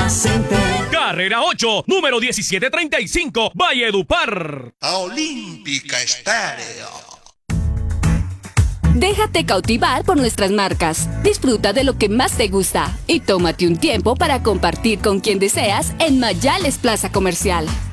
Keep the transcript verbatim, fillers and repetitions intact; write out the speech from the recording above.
Center. Carrera ocho, número diecisiete treinta y cinco, Valledupar. A Olímpica Estéreo. Déjate cautivar por nuestras marcas. Disfruta de lo que más te gusta y tómate un tiempo para compartir con quien deseas en Mayales Plaza Comercial.